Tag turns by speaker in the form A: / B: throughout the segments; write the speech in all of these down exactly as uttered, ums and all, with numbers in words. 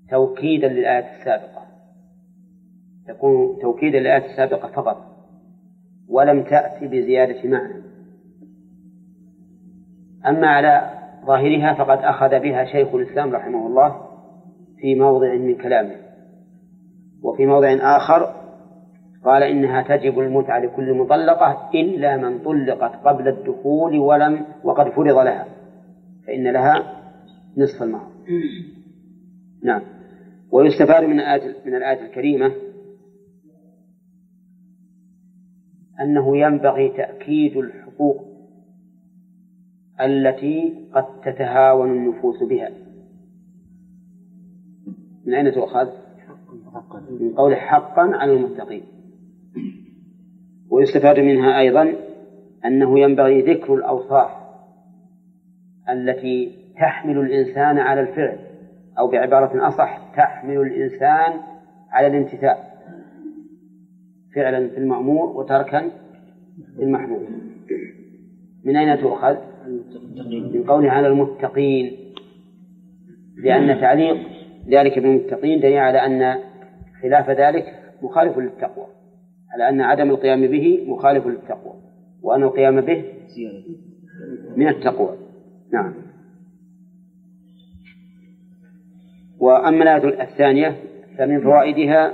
A: توكيدا للآية السابقة، تكون توكيدا للآية السابقة فقط ولم تأتي بزيادة معنى. أما على ظاهرها فقد أخذ بها شيخ الإسلام رحمه الله في موضع من كلامه، وفي موضع آخر قال إنها تجب المتعة لكل مطلقة إلا من طلقت قبل الدخول ولم وقد فرض لها فإن لها نصف المهر. نعم. ويستفاد من الآية من الآية الكريمة أنه ينبغي تأكيد الحقوق التي قد تتهاون النفوس بها. من أين تؤخذ؟ من قول حقا على المتقين. ويستفاد منها أيضا أنه ينبغي ذكر الأوصاف التي تحمل الإنسان على الفعل، أو بعبارة أصح تحمل الإنسان على الامتثال، فعلا في المأمور وتركا في المحمود. من أين تؤخذ؟ من قوله على المتقين، لأن تعليق ذلك بالمتقين دليل على أن خلاف ذلك مخالف للتقوى، على أن عدم القيام به مخالف للتقوى، وأن القيام به من التقوى. نعم. وأما الآية الثانية فمن فوائدها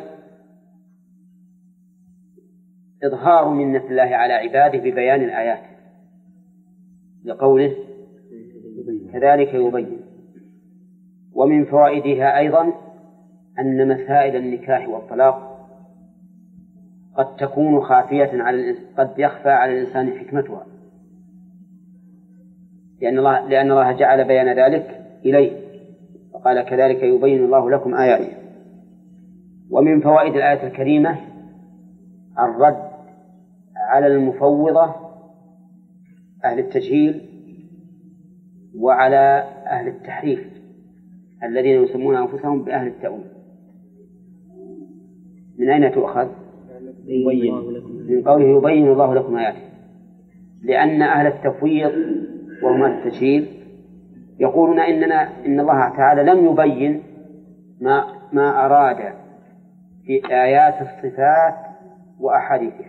A: إظهار منة الله على عباده ببيان الآيات، لقوله كذلك يبين. ومن فوائدها أيضا أن مسائل النكاح والطلاق قد تكون خافية على قد يخفى على الإنسان حكمتها، لأن الله لأن الله جعل بيان ذلك إليه فقال كذلك يبين الله لكم آياته. ومن فوائد الآية الكريمة الرد على المفوضة أهل التجهيل وعلى أهل التحريف الذين يسمون أنفسهم بأهل التأويل. من أين تؤخذ؟ من قوله يبين الله لكم آياته، لأن أهل التفويض وهم أهل التجهيل يقولون إننا إن الله تعالى لم يبين ما ما أراد في آيات الصفات وأحاديثها،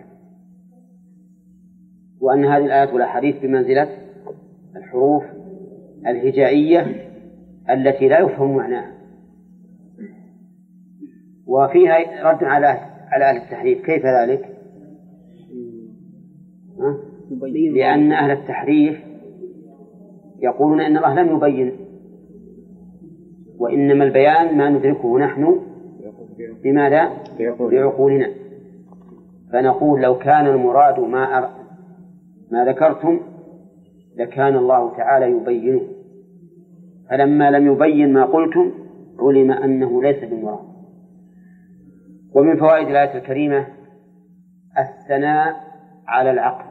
A: وأن هذه الآيات والأحاديث بمنزلة الحروف الهجائية التي لا يفهم معناها. وفيها رد على على أهل التحريف. كيف ذلك؟ لأن أهل التحريف يقولون إن الله لم يبين، وإنما البيان ما ندركه نحن بماذا؟ بعقولنا. فنقول لو كان المراد ما أر... ما ذكرتم لكان الله تعالى يبينه، فلما لم يبين ما قلتم علم أنه ليس بالمراد. ومن فوائد الآية الكريمة الثناء على العقل.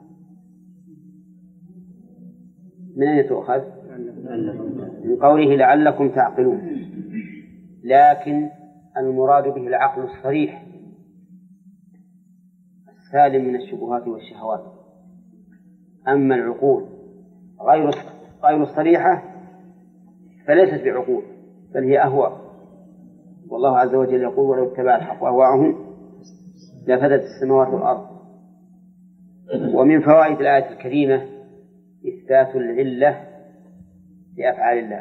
A: من أين تؤخذ؟ من قوله لعلكم تعقلون، لكن المراد به العقل الصريح السالم من الشبهات والشهوات. أما العقول غير غير الصريحة فليست بعقول بل هي أهواء، والله عز وجل يقول ولو اتبع الحق أهواءهم لفسدت السماوات والأرض. ومن فوائد الآية الكريمة إثبات العلة لأفعال الله.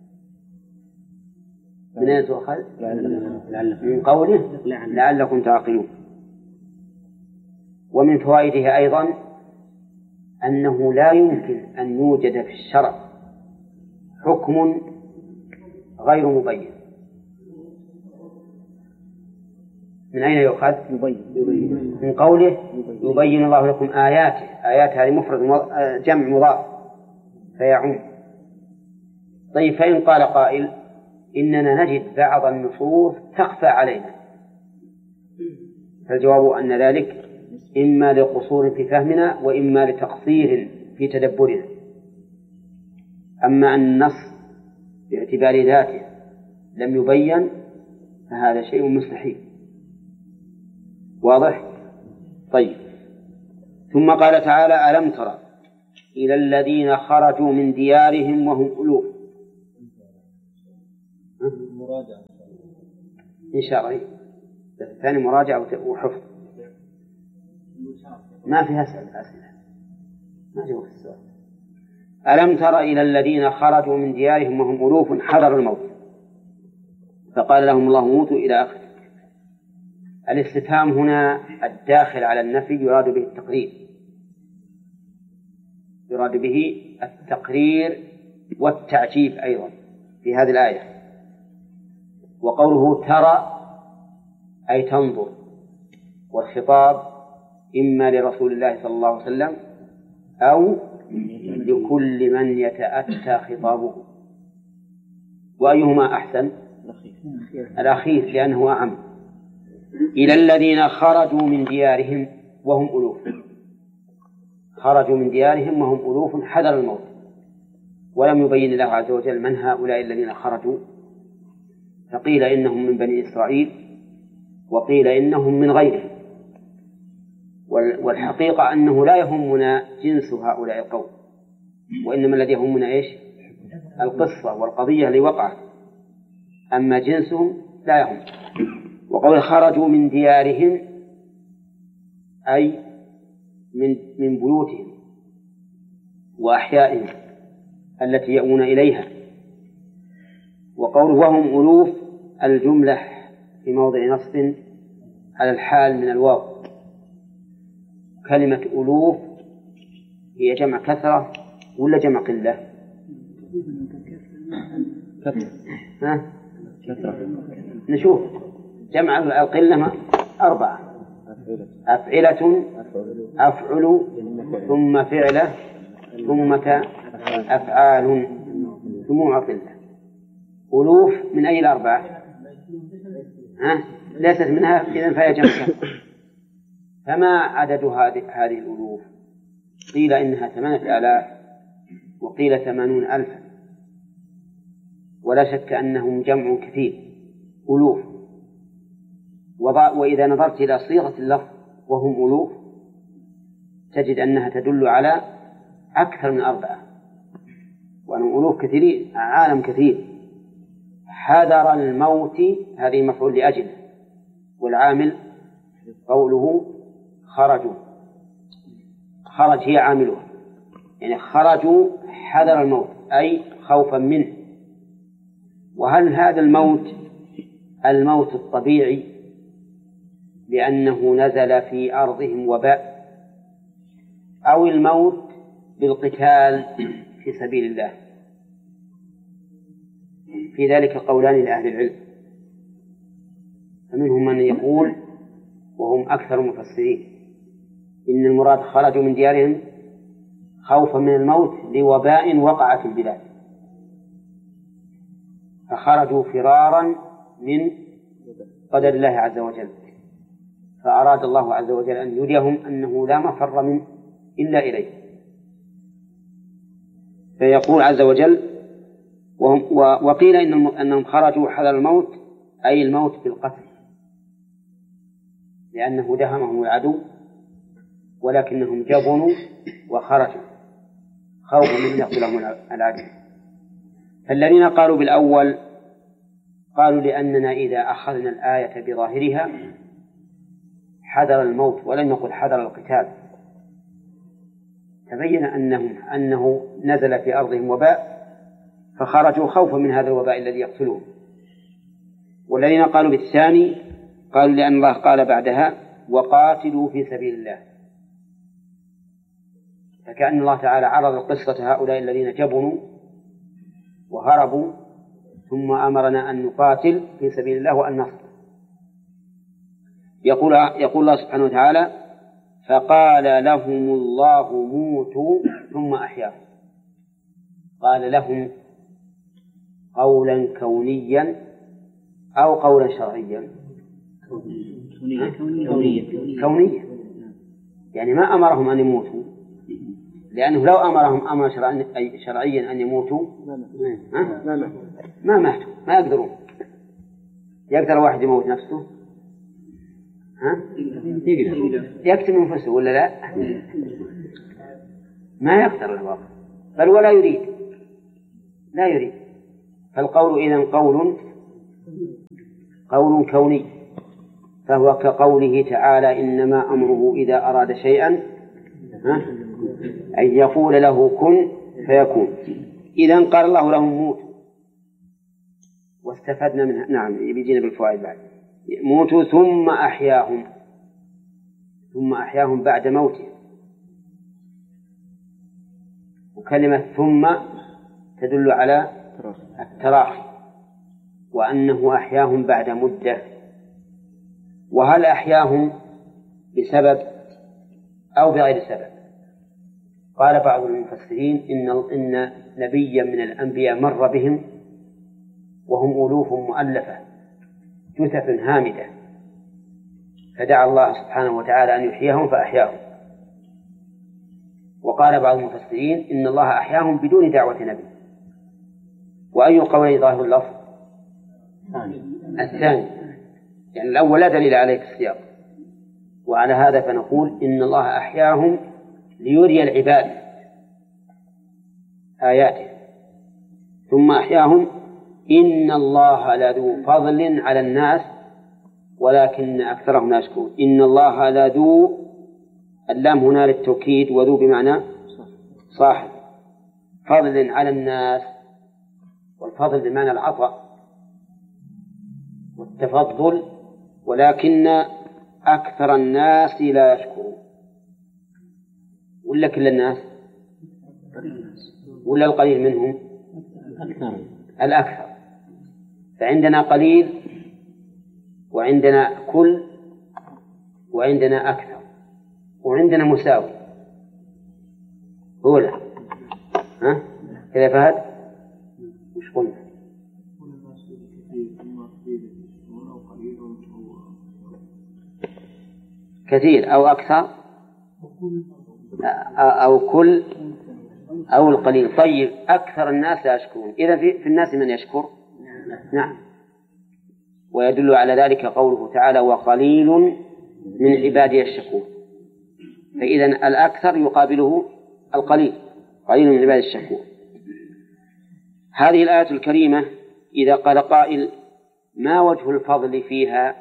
A: من أين تؤخذ؟ من قوله لعلكم تعقلون. ومن فوائدها أيضا أنه لا يمكن أن يوجد في الشرع حكم غير مبين. من أين يؤخذ؟ من قوله يبين الله لكم آياته. آيات هذه مفرد جمع مضاف فيعم. طيب فإن قال قائل إننا نجد بعض النصوص تخفى علينا، فالجواب أن ذلك إما لقصور في فهمنا وإما لتقصير في تدبرنا. أما أن النص باعتبار ذاته لم يبين فهذا شيء مستحيل. واضح؟ طيب. ثم قال تعالى ألم ترى إلى الذين خرجوا من ديارهم وهم ألوف. إن شاء الله. الثاني مراجعة وحفظ. ما فيها أسئلة، ما في وقت السؤال. ألم تر إلى الذين خرجوا من ديارهم وهم ألوف حذر الموت فقال لهم الله موتوا إلى آخره. الاستفهام هنا الداخل على النفي يراد به التقرير، يراد به التقرير والتعجيب أيضا في هذه الآية. وقوله ترى أي تنظر، والخطاب إما لرسول الله صلى الله عليه وسلم أو لكل من يتأتى خطابه. وأيهما أحسن؟ الأخير لأنه أعم. إلى الذين خرجوا من ديارهم وهم ألوف، خرجوا من ديارهم وهم ألوف حذر الموت، ولم يبين الله عز وجل من هؤلاء الذين خرجوا، فقيل إنهم من بني إسرائيل وقيل إنهم من غيرهم. والحقيقة أنه لا يهمنا جنس هؤلاء القوم، وإنما الذي يهمنا إيش؟ القصة والقضية اللي وقعت، أما جنسهم لا يهم. وقول خرجوا من ديارهم أي من من بيوتهم وأحيائهم التي يأوون إليها. وقول وهم ألوف الجملة في موضع نصب على الحال من الواو. كلمة ألوف هي جمع كثرة ولا جمع قلة؟ ها؟ نشوف جمع القلة أربعة: أفعلة، أفعل، ثم فعلة، ثم أفعال، جموع قلة. ألوف من أي الأربعة؟ ها؟ ليست منها، إذن فهي جمع كثرة. فما عدد هذه هذه الألوف؟ قيل إنها ثمانية آلاف وقيل ثمانون ألفا، ولا شك أنهم جمع كثير ألوف. وإذا نظرت إلى صيغة اللفظ وهم ألوف تجد أنها تدل على أكثر من أربعة، وأنهم ألوف كثيرين، عالم كثير. حذر الموت هذه مفعول لأجله، والعامل قوله خرجوا، خرج هي عاملها، يعني خرجوا حذر الموت أي خوفا منه. وهل هذا الموت الموت الطبيعي لأنه نزل في أرضهم وباء، أو الموت بالقتال في سبيل الله؟ في ذلك قولان لأهل العلم، فمنهم من يقول وهم أكثر المفسرين إن المراد خرجوا من ديارهم خوفا من الموت لوباء وقع في البلاد، فخرجوا فرارا من قدر الله عز وجل، فأراد الله عز وجل أن يريهم أنه لا مفر منه إلا إليه. فيقول عز وجل وهم وقيل إن أنهم خرجوا حذر الموت أي الموت بالقتل، لأنه دهمهم العدو ولكنهم جبنوا وخرجوا خوفا من يقتلهم العدو. فالذين قالوا بالأول قالوا لأننا إذا أخذنا الآية بظاهرها حذر الموت ولم نقل حذر القتال، تبين أنهم أنه نزل في أرضهم وباء فخرجوا خوفا من هذا الوباء الذي يقتلهم. والذين قالوا بالثاني قالوا لأن الله قال بعدها وقاتلوا في سبيل الله، فكأن الله تعالى عرض قصة هؤلاء الذين جبنوا وهربوا ثم أمرنا أن نقاتل في سبيل الله وأن نصر. يقول, يقول الله سبحانه وتعالى فقال لهم الله موتوا ثم أحياهم. قال لهم قولا كونيا أو قولا شرعيا؟ كونيا كونيا كونيا، يعني ما أمرهم أن يموتوا، لأنه لو أمرهم أمر شرعيا أن يموتوا ما ماتوا، ما يقدرون. يقدر واحد يموت نفسه؟ ها؟ يقتل نفسه ولا لا؟ ما يقدر الواقع، بل ولا يريد، لا يريد. فالقول إذن قول قول كوني، فهو كقوله تعالى إنما أمره إذا أراد شيئا أن يقول له كن فيكون. إذن قال الله لهم موتوا، واستفدنا منها. نعم بيجينا بالفوائد بعد. موتوا ثم أحياهم، ثم أحياهم بعد موته. وكلمة ثم تدل على التراخي، وأنه أحياهم بعد مدة. وهل أحياهم بسبب أو بغير سبب؟ قال بعض المفسرين إن إن نبيا من الأنبياء مر بهم وهم ألوف مؤلفة جثث هامدة، فدعا الله سبحانه وتعالى أن يحييهم فأحياهم. وقال بعض المفسرين إن الله أحياهم بدون دعوة نبي. وأي قولين ظاهر اللفظ؟ الثاني، يعني الأول لا دليل عليه في السياق. وعلى هذا فنقول إن الله أحياهم ليري العباد آياته. ثم أحياهم إن الله لذو فضل على الناس ولكن أكثرهم لا يشكرون. إن الله لذو، اللام هنا للتوكيد، وذو بمعنى صاحب، فضل على الناس، والفضل بمعنى العطاء والتفضل، ولكن أكثر الناس لا يشكرون. ولا كل الناس ولا القليل منهم؟ الأكثر. فعندنا قليل وعندنا كل وعندنا أكثر وعندنا مساوي. هو لا ها كذا فهد؟ وش قلنا؟ كثير أو أكثر أو كل أو القليل. طيب أكثر الناس لا يشكرون، إذا في, في الناس من يشكر؟ نعم. ويدل على ذلك قوله تعالى وقليل من عبادي الشكور. فإذا الأكثر يقابله القليل، قليل من عبادي الشكور. هذه الآية الكريمة إذا قال قائل ما وجه الفضل فيها؟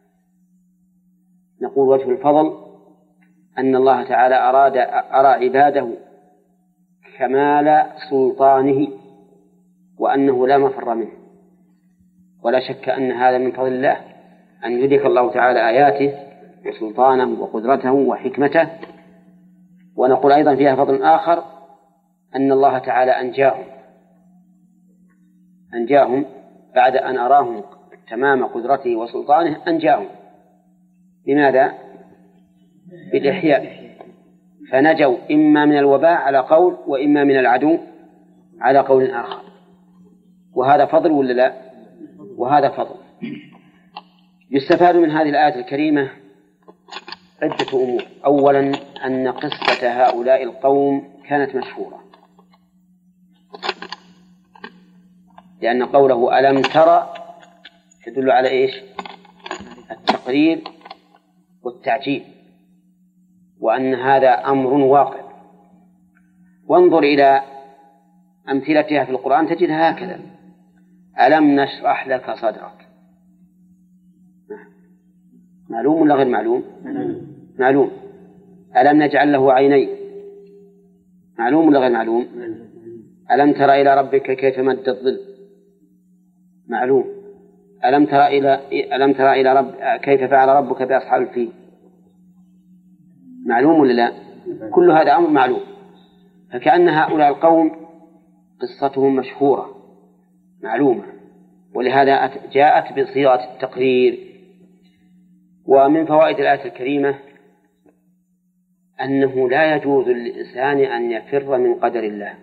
A: نقول وجه الفضل أن الله تعالى أراد أرى عباده كمال سلطانه وأنه لا مفر منه. ولا شك أن هذا من فضل الله أن يدرك الله تعالى آياته وسلطانه وقدرته وحكمته. ونقول أيضا فيها فضل آخر أن الله تعالى أنجاهم أنجاهم بعد أن أراهم تمام قدرته وسلطانه، أنجاهم. لماذا؟ بالإحياء، فنجوا إما من الوباء على قول وإما من العدو على قول آخر. وهذا فضل ولا لا؟ وهذا فضل. يستفاد من هذه الآية الكريمة عدة أمور. أولا أن قصة هؤلاء القوم كانت مشهورة، لأن قوله ألم ترى تدل على إيش؟ التقرير والتعجيب، وأن هذا أمر واقع. وانظر إلى أمثلتها في القرآن تجدها هكذا: ألم نشرح لك صدرك. معلوم ولا غير معلوم؟ معلوم. ألم نجعل له عينين. معلوم ولا غير معلوم؟ ألم ترى إلى ربك كيف مد الظل. معلوم. ألم ترى إلى ألم ترى إلى رب كيف فعل ربك بأصحاب الفيل. معلوم ولا لا؟ كل هذا أمر معلوم. فكأن هؤلاء القوم قصتهم مشهورة معلومة، ولهذا جاءت بصيغة التقرير. ومن فوائد الآية الكريمة أنه لا يجوز للإنسان أن يفر من قدر الله.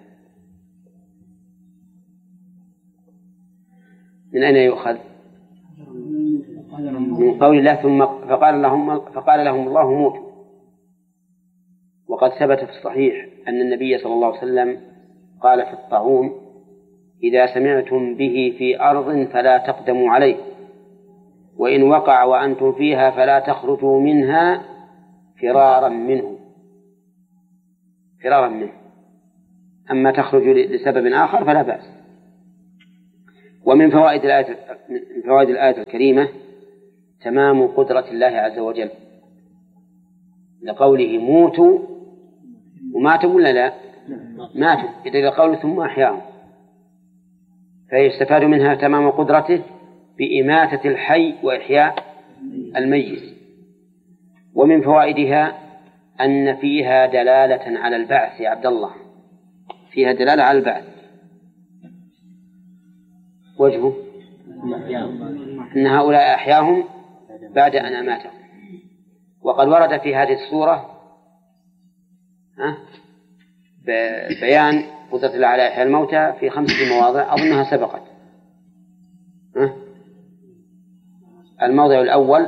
A: من أين يؤخذ؟ من قول الله ثم فقال لهم فقال لهم الله موتوا. وقد ثبت في الصحيح أن النبي صلى الله عليه وسلم قال في الطاعون: إذا سمعتم به في أرض فلا تقدموا عليه، وإن وقع وأنتم فيها فلا تخرجوا منها فرارا منه فرارا منه أما تخرجوا لسبب آخر فلا بأس. ومن فوائد الآية من فوائد الآية الكريمة تمام قدرة الله عز وجل لقوله موتوا وماتوا ولا لا؟ ماتوا إذا قوله ثم أحياهم، فيستفاد منها تمام قدرته بإماتة الحي وإحياء الميت. ومن فوائدها أن فيها دلالة على البعث يا عبد الله، فيها دلالة على البعث. وجهه أن هؤلاء أحياهم بعد أن أماتهم. وقد ورد في هذه السورة بيان قدرة الله على إحياء الموتى في خمسة مواضع أظنها سبقت. الموضع الأول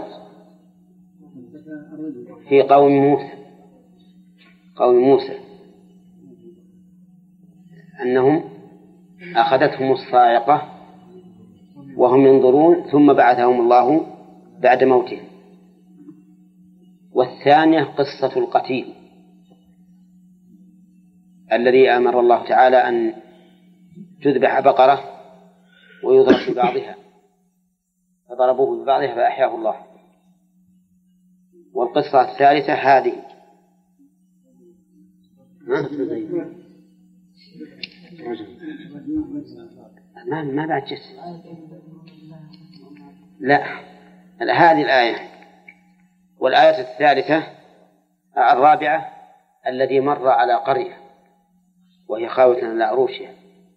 A: في قوم موسى قوم موسى أنهم أخذتهم الصاعقة وهم ينظرون ثم بعثهم الله بعد موتهم. والثانية قصة القتيل الذي أمر الله تعالى أن تذبح بقرة ويضرب ببعضها فضربوه ببعضها فأحياه الله. والقصة الثالثة هذه ما ما بعد جس لا هذه الآية. والآية الثالثة الرابعة الذي مر على قرية وهي خاوية على عروشها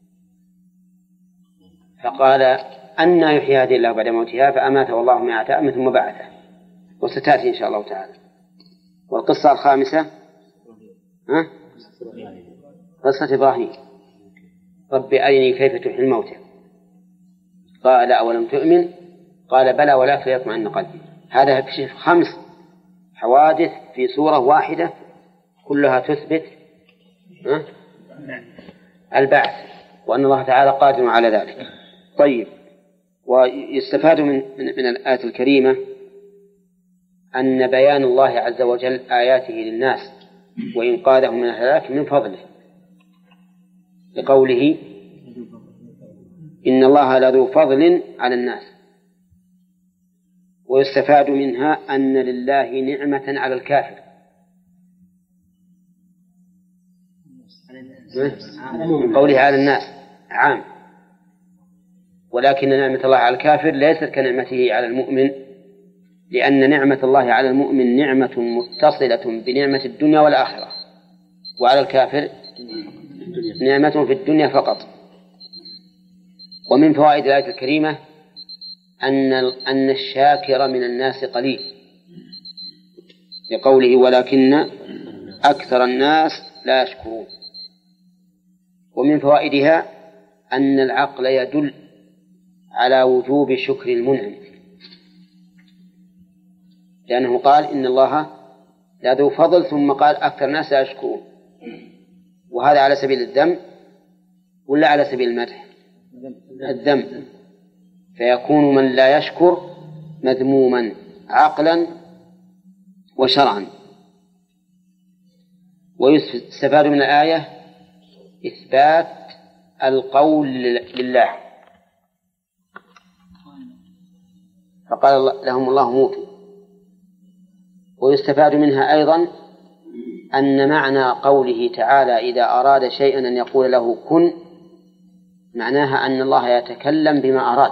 A: فقال أنى يحيي هذه الله بعد موتها فأماته الله مئة عام ثم بعثه، وستأتي إن شاء الله تعالى. والقصة الخامسة ها؟ قصة إبراهيم رب أرني كيف تحيي الموتى قال أولم تؤمن قال بلى ولكن ليطمئن قلبي. هذا في خمس حوادث في سورة واحدة كلها تثبت ها؟ البعث وأن الله تعالى قادر على ذلك. طيب، ويستفاد من, من, من الآية الكريمة أن بيان الله عز وجل آياته للناس وإنقاذهم من الهلاك من فضله لقوله إن الله لذو فضل على الناس. ويستفاد منها أن لله نعمة على الكافر من قوله على الناس عام، ولكن نعمة الله على الكافر ليست كنعمته على المؤمن، لأن نعمة الله على المؤمن نعمة متصلة بنعمة الدنيا والآخرة، وعلى الكافر نعمة في الدنيا فقط. ومن فوائد الآية الكريمة أن أن الشاكر من الناس قليل لقوله ولكن أكثر الناس لا يشكرون. ومن فوائدها أن العقل يدل على وجوب شكر المنعم، لأنه قال إن الله لذو فضل ثم قال أكثر الناس لا يشكرون، وهذا على سبيل الذم ولا على سبيل المدح؟ الذم، فيكون من لا يشكر مذموما عقلا وشرعا. ويستفاد من الآية إثبات القول لله، فقال لهم الله موتوا. ويستفاد منها أيضا أن معنى قوله تعالى إذا أراد شيئا أن يقول له كن، معناها أن الله يتكلم بما أراد،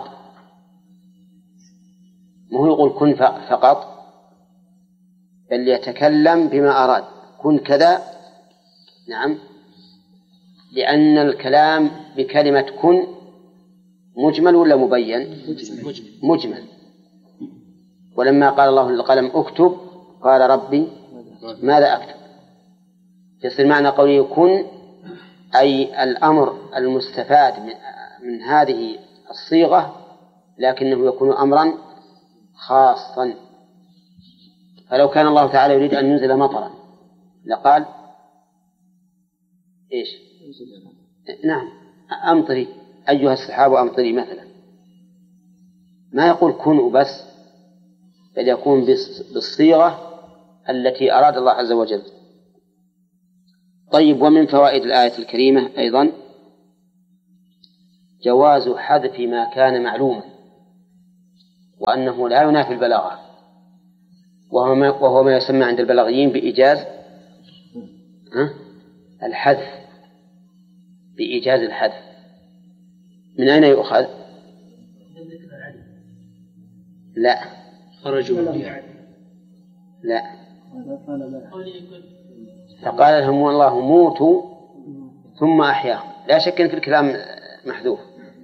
A: مو يقول كن فقط، بل يتكلم بما أراد. كن كذا، نعم، لأن الكلام بكلمة كن مجمل ولا مبين؟ مجمل. ولما قال الله للقلم اكتب قال ربي ماذا أكتب، يصير معنى قوله كن أي الأمر المستفاد من, من هذه الصيغة، لكنه يكون أمرا خاصا. فلو كان الله تعالى يريد أن ينزل مطرا لقال إيش؟ نعم أمطري أيها السحاب أمطري مثلا، ما يقول كن وبس، بل يكون بالصيغة التي أراد الله عز وجل. طيب، ومن فوائد الآية الكريمة أيضا جواز حذف ما كان معلوما، وأنه لا ينافي البلاغة، وهو ما, وهو ما يسمى عند البلاغيين بإيجاز الحذف، بإيجاز الحذف. من أين يؤخذ؟ لا
B: خرجوا من
A: لا فقال لهم الله موتوا ثم أحياهم، لا شك أن في الكلام محذوف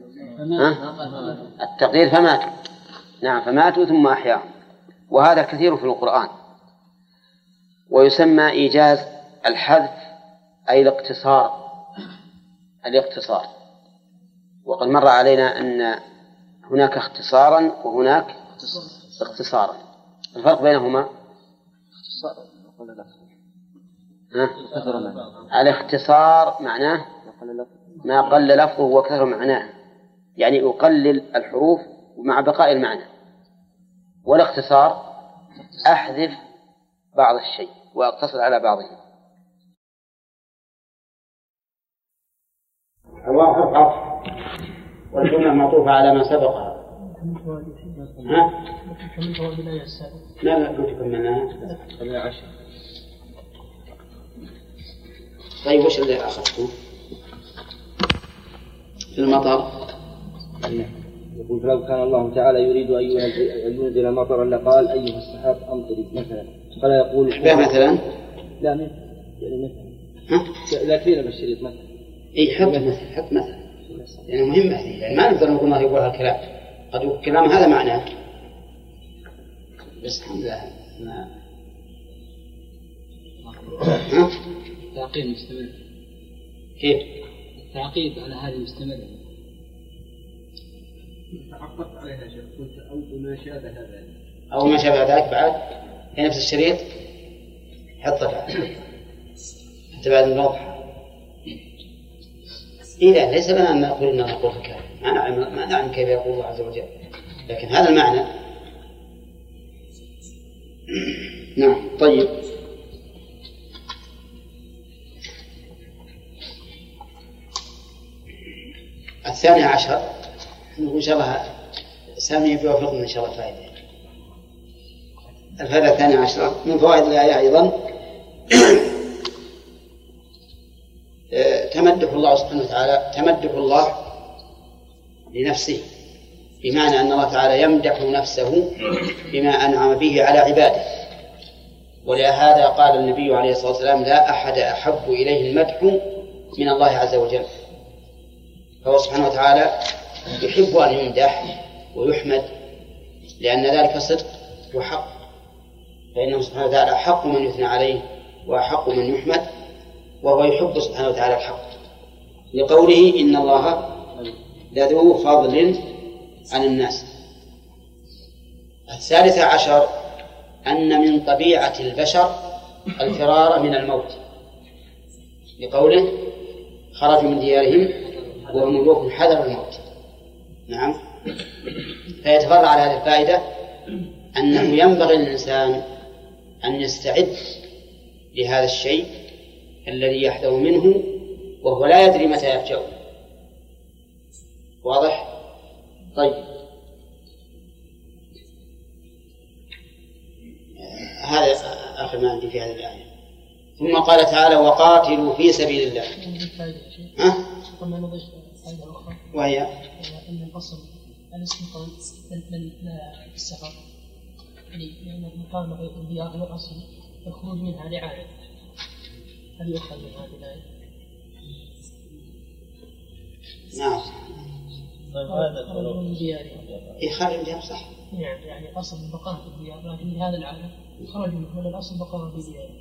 A: التقدير فماتوا، نعم فماتوا ثم أحياهم، وهذا كثير في القرآن. ويسمى إيجاز الحذف أي الاقتصار، الاقتصار. وقد مر علينا أن هناك اختصارا وهناك اختصارا. الفرق بينهما الاختصار معناه ما قل لفظه وكثر معناه، يعني يقلل الحروف مع بقاء المعنى. والاختصار أحذف بعض الشيء وأقتصر على بعضه. الواو حرف عطف والجملة معطوفة على ما سبقها. ها؟ لا قلت كملناها قبل عشر. طيب وش اللي أخذته في المطر؟
B: يقول فلو كان الله تعالى يريد أن ينزل مطرا لقال أيها السحاب أمطري مثلا، فلا يقول
A: مثلا
B: لا مثل يعني مثل لا كثير من الشريط مثل.
A: إيه حط مثل حط مثل يعني مهمة، يعني ما نقدر نقول ما يقول هالكلام، قد يقول الكلام هذا معناه بس الحمد لله.
C: التعقيد مستمر.
A: كيف؟
C: التعقيد على هذه مستمر.
B: تعقبت عليها شيخ قلت أو ما شابه هذا
A: أو ما شابه ذلك بعد في نفس الشريط حط بعد حتى بعد النوضح. إيه لا ليس لنا أن نقول أننا نقول الكلام، ما نعلم ما نعلم كيف يقول الله عز وجل، لكن هذا المعنى. نعم طيب. الثاني عشر إن شاء الله سامي بيوفقنا إن شاء الله فائدة. الفائدة الثانية عشرة من فوائد الآية أيضا تمدح الله سبحانه وتعالى، تمدح الله لنفسه، بمعنى أن الله تعالى يمدح نفسه بما أنعم به على عباده. ولهذا قال النبي عليه الصلاة والسلام لا أحد أحب إليه المدح من الله عز وجل. فهو سبحانه وتعالى يحب أن يمدح ويحمد، لأن ذلك صدق وحق، فإنه سبحانه وتعالى حق من يثنى عليه وحق من يحمد، وهو يحب سبحانه وتعالى الحق، لقوله إن الله لذو فضل على الناس. الثالثة عشر أن من طبيعة البشر الفرار من الموت، لقوله خرجوا من ديارهم وهم ملوك حذر الموت. نعم. فيتفرع على هذه الفائدة أنه ينبغي للإنسان أن يستعد لهذا الشيء الذي يحذر منه وهو لا يدري متى يفجأه. واضح؟ طيب هذا آخر ما عندي في هذه الآية. ثم قال تعالى وقاتلوا في سبيل الله. ها؟ وهي
C: أن الأصل الاستقامة لا السفر، يعني لأن المقام الديار هو الأصل الخروج منها لعادة. هل يؤخذ من هذه الآية؟
A: نعم.
C: خرج من ديارهم.
A: إيه خرج من ديارهم صح.
C: يعني يعني أصل البقاء في الديار، لكن بهذا العالم خرجوا من هنا الأصل بقاء في ديارهم.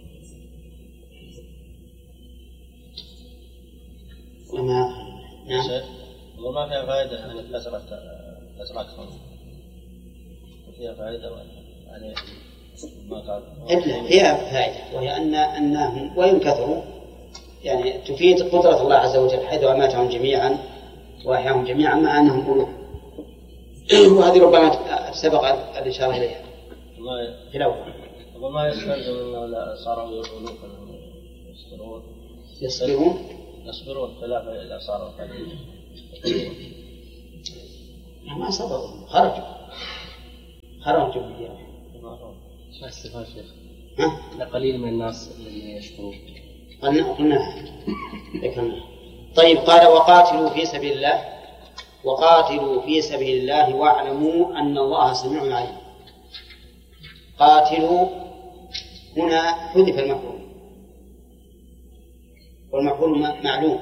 A: وما نعم.
B: وما فيها فائدة أن كسرت كسرت فيها فائدة يعني ما قال.
A: إلا فيها فائدة، وهي أن أنهم وإن كثروا يعني تفيد قدرة الله عز وجل حيث أماتهم جميعا وأحياهم جميعا مع أنهم ألوف. وهذه ربما سبق الإشارة إليها في الأول.
B: وما يستلزم أنه صاروا ألوفا يصبرون
A: يصبرون
B: يصبرون خلاف إذا صاروا قليلا.
A: ما صبروا خرجوا خرجوا بالديار.
B: ما استفاد شيخ؟
A: ها؟
B: لقليل من الناس الذين يشكرون.
A: قلنا قلنا ذكرنا. طيب قال وقاتلوا في سبيل الله، وقاتلوا في سبيل الله واعلموا أن الله سميع عليم. قاتلوا هنا حذف المفعول، والمفعول معلوم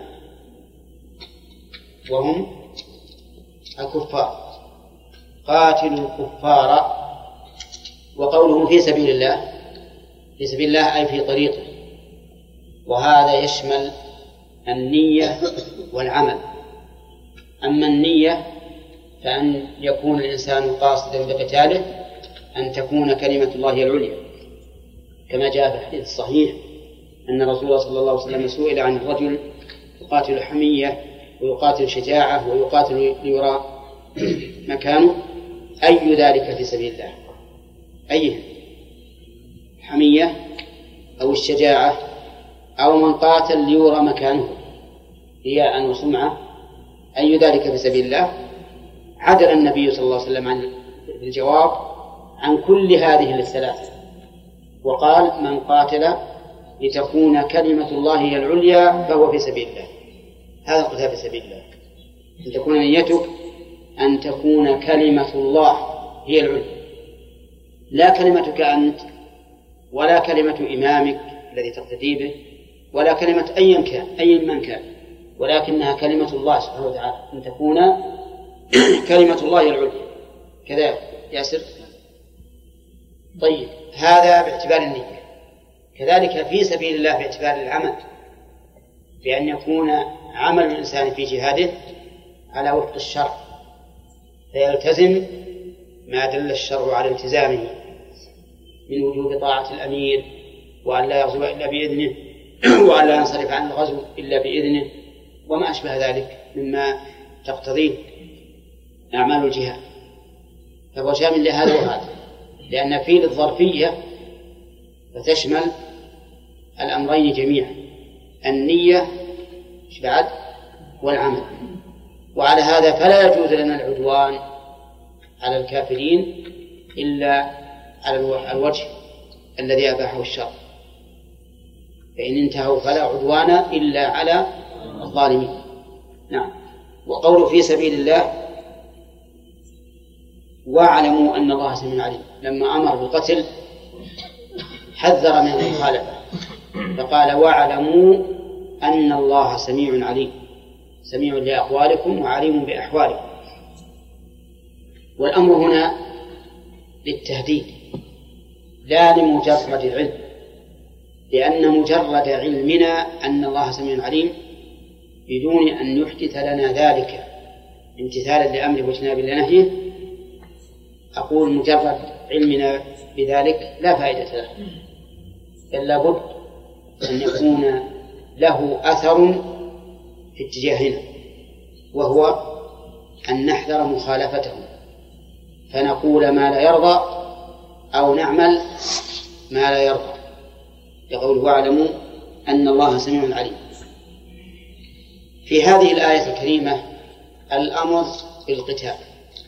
A: وهم الكفار. قاتلوا الكفار. وقوله في سبيل الله، في سبيل الله أي في طريقه، وهذا يشمل النية والعمل. أما النية فأن يكون الإنسان قاصدا بقتاله أن تكون كلمة الله العليا، كما جاء في الحديث الصحيح أن رسول الله صلى الله عليه وسلم سئل عن الرجل يقاتل حمية ويقاتل شجاعة ويقاتل ليرى مكانه، أي ذلك في سبيل الله؟ أيه؟ حمية أو الشجاعة أو من قاتل ليرى مكانه رياء وسمعة، أي ذلك في سبيل الله؟ عدل النبي صلى الله عليه وسلم عن الجواب عن كل هذه الثلاثة، وقال من قاتل لتكون كلمة الله هي العليا فهو في سبيل الله. هذا القتال في سبيل الله، أن تكون نيتك أن تكون كلمة الله هي العليا، لا كلمتك أنت ولا كلمة إمامك الذي تقتدي به ولا كلمة أي كان أي من كان، ولكنها كلمة الله سبحانه وتعالى، أن تكون كلمة الله العليا. كذا ياسر. طيب هذا باعتبار النية. كذلك في سبيل الله باعتبار العمل، بأن يكون عمل الإنسان في جهاده على وفق الشرع، فيلتزم ما دل الشرع على التزامه من وجوب طاعة الأمير، وأن لا يغزو إلا بإذنه، وأن لا ينصرف عن الغزو إلا بإذنه، وما أشبه ذلك مما تقتضيه أعمال الجهاد. فهو شامل لهذا وهذا، لأن فيه الظرفية فتشمل الأمرين جميعا، النية بعد والعمل. وعلى هذا فلا يجوز لنا العدوان على الكافرين إلا على الوجه الذي أباحه الشرع، فإن انتهوا فلا عدوان إلا على الظالمين. نعم. وقول في سبيل الله واعلموا أن الله سميع عليم، لما أمر بالقتل حذر من المخالفة فقال واعلموا أن الله سميع عليم، سميع لأقوالكم وعليم بأحوالكم. والأمر هنا للتهديد لا لمجرد العلم، لأن مجرد علمنا أن الله سميع عليم بدون أن يحدث لنا ذلك امتثالا لأمره واجتنابا لنهيه، أقول مجرد علمنا بذلك لا فائدة له، بل لابد أن يكون له أثر في اتجاهنا، وهو أن نحذر مخالفته، فنقول ما لا يرضى أو نعمل ما لا يرضى، يقول واعلموا أن الله سميع عليم. في هذه الآية الكريمة الأمر بالقتال،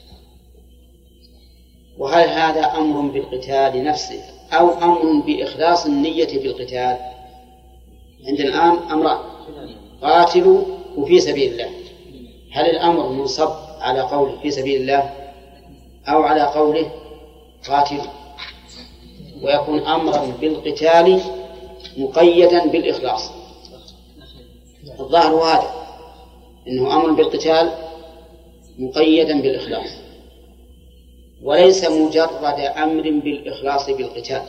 A: وهل هذا أمر بالقتال نفسه أو أمر بإخلاص النية في القتال؟ عندنا الآن أمران، قاتلوا وفي سبيل الله. هل الأمر منصب على قوله في سبيل الله أو على قوله قاتلوا؟ ويكون أمرا بالقتال مقيدا بالإخلاص. الظاهر هذا إنه أمر بالقتال مقيدا بالإخلاص، وليس مجرد أمر بالإخلاص بالقتال.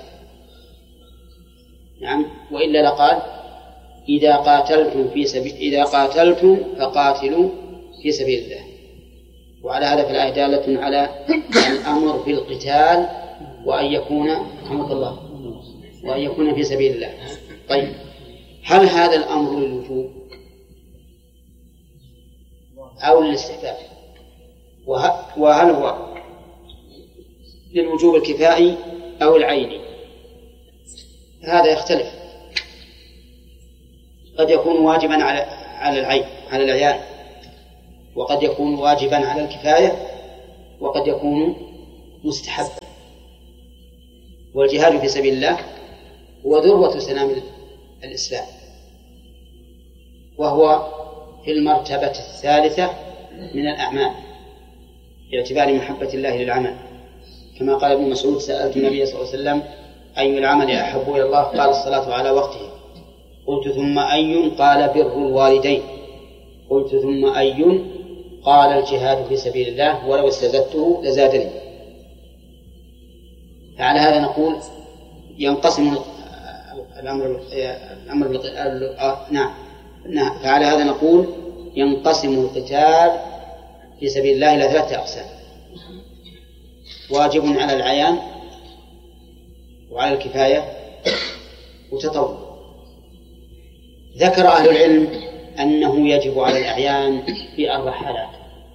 A: نعم، وإلا لقال إذا قاتلتم في سبيل إذا قاتلتم فقاتلوا في سبيل الله. وعلى هذا في الآية دالة على الأمر بالقتال وأن يكون رحمك الله وأن يكون في سبيل الله. طيب هل هذا الأمر للوجوب أو للاستحباب؟ وهل هو للوجوب الكفائي أو العيني؟ هذا يختلف، قد يكون واجبا على على العين على العيان، وقد يكون واجبا على الكفاية، وقد يكون مستحبا. والجهاد في سبيل الله هو ذروة سنام الإسلام، وهو في المرتبة الثالثة من الأعمال باعتبار محبة الله للعمل، كما قال ابن مسعود: سألت النبي صلى الله عليه وسلم أي العمل أحب إلى الله؟ قال: الصلاة على وقته. قلت: ثم أي؟ قال: بر الوالدين. قلت: ثم أي؟ قال: الجهاد في سبيل الله، ولو استزدته لزادني. فعلى هذا نقول ينقسم الأمر الأمر نعم نعم فعلى هذا نقول ينقسم القتال في سبيل الله إلى ثلاثة أقسام: واجب على العيان، وعلى الكفاية، وتطوع. ذكر أهل العلم أنه يجب على الأعيان في أربع حالات.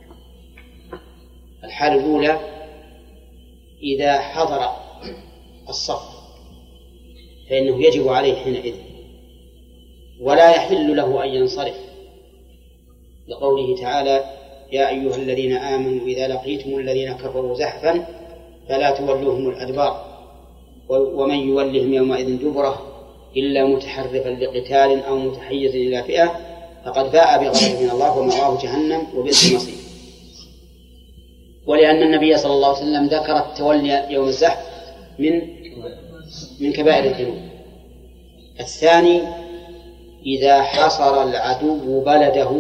A: الحالة الأولى إذا حضر الصف فإنه يجب عليه حينئذ، ولا يحل له أن ينصرف، لقوله تعالى: يا أيها الذين آمنوا إذا لقيتم الذين كفروا زحفا فلا تولوهم الأدبار ومن يولهم يومئذ دبره إلا متحرفا لقتال أو متحيزا إلى فئة فقد باء بغضب من الله ومأواه جهنم وبئس المصير. ولأن النبي صلى الله عليه وسلم ذكر التولي يوم الزحف من من كبائر الذنوب. الثاني إذا حصر العدو بلده،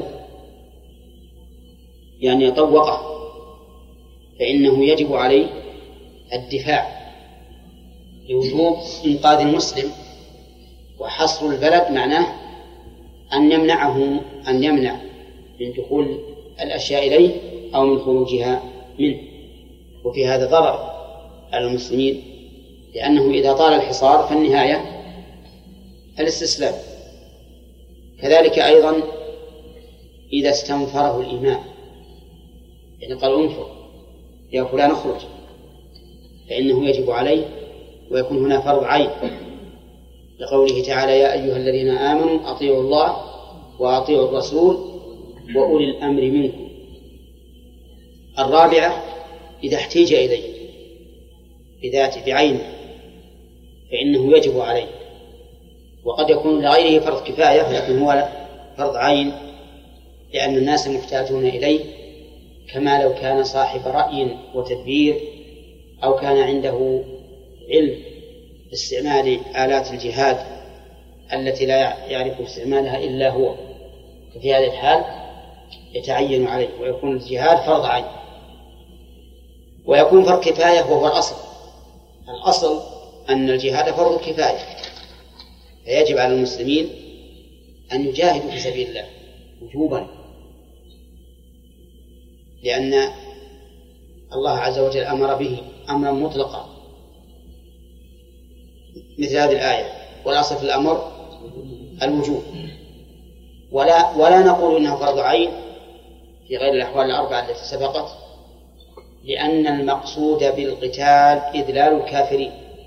A: يعني طوقه، فإنه يجب عليه الدفاع لوجوب إنقاذ المسلم. وحصر البلد معناه أن يمنعه أن يمنع من دخول الأشياء إليه أو من خروجها منه، وفي هذا ضرر على المسلمين، لأنه إذا طال الحصار فالنهاية الاستسلام. كذلك أيضا إذا استنفره الإمام، يعني قال: انفر يا فلان اخرج، فإنه يجب عليه ويكون هنا فرض عين، لقوله تعالى: يا أيها الذين آمنوا أطيعوا الله وأطيعوا الرسول وأولي الأمر منكم. الرابعة إذا احتيج إليه بذاته بعينه فإنه يجب عليه، وقد يكون لغيره فرض كفاية لكن هو فرض عين، لأن الناس محتاجون إليه، كما لو كان صاحب رأي وتدبير أو كان عنده علم باستعمال آلات الجهاد التي لا يعرف استعمالها إلا هو، ففي هذه الحال يتعين عليه ويكون الجهاد فرض عين. ويكون فرض كفاية وهو الأصل. الأصل أن الجهاد فرض كفاية، فيجب على المسلمين أن يجاهدوا في سبيل الله وجوبا، لأن الله عز وجل أمر به أمرا مطلقا مثل هذه الآية: والأصل في الأمر الوجوب. ولا, ولا نقول إنه فرض عين في غير الأحوال الأربعة التي سبقت، لأن المقصود بالقتال إذلال الكافرين،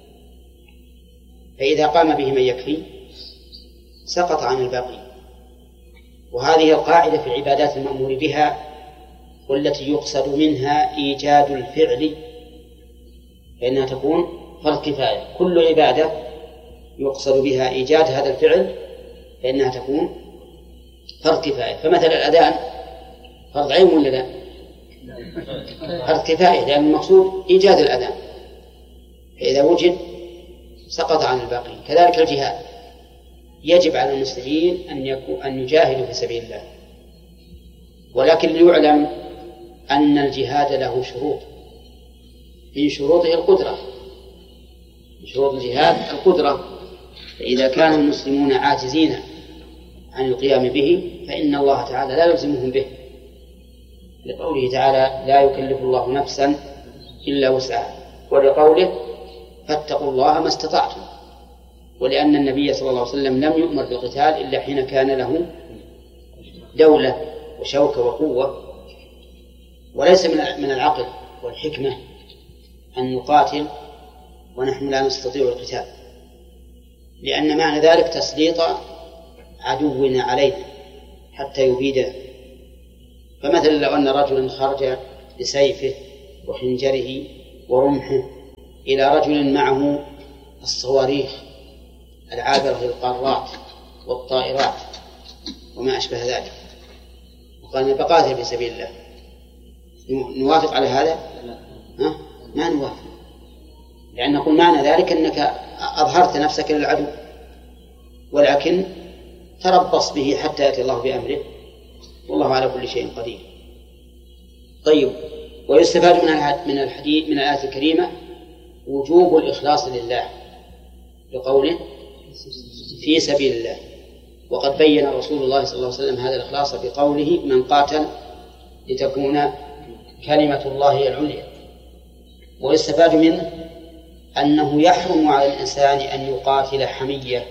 A: فإذا قام به من يكفي سقط عن الباقي. وهذه القاعدة في العبادات المأمور بها، والتي يقصد منها إيجاد الفعل، فإنها تكون فرض كفاية. كل عبادة يقصد بها إيجاد هذا الفعل فإنها تكون فرض كفاية. فمثل الأذان فرض عين ولا لا؟ فرض كفاية، لأن المقصود إيجاد الأذان، فإذا وجد سقط عن الباقين. كذلك الجهاد يجب على المسلمين أن يكون أن يجاهدوا في سبيل الله، ولكن ليعلم أن الجهاد له شروط، في شروطه القدرة، في شروط الجهاد القدرة. فإذا كان المسلمون عاجزين عن القيام به فإن الله تعالى لا يلزمهم به، لقوله تعالى: لا يكلف الله نفسا إلا وسعها، ولقوله: فاتقوا الله ما استطعتم. ولأن النبي صلى الله عليه وسلم لم يؤمر بالقتال إلا حين كان له دولة وشوكة وقوة. وليس من العقل والحكمة أن نقاتل ونحن لا نستطيع القتال، لأن معنى ذلك تسليط عدونا علينا حتى يبيدنا. فمثلا لو أن رجلا خرج بسيفه وخنجره ورمحه إلى رجل معه الصواريخ العابرة للقارات والطائرات وما أشبه ذلك، وقال بقاتل في سبيل الله، نوافق على هذا؟ ها؟ ما نوافق، لأن نقول معنى ذلك أنك أظهرت نفسك للعدو، ولكن تربص به حتى يأتي الله بأمره، والله على كل شيء قدير. طيب، ويستفاد من الحديث من الآية الكريمة وجوب الإخلاص لله لقوله في سبيل الله، وقد بين رسول الله صلى الله عليه وسلم هذا الإخلاص بقوله من قاتل لتكون كلمة الله العليا. ويستفاد منه أنه يحرم على الإنسان أن يقاتل حمية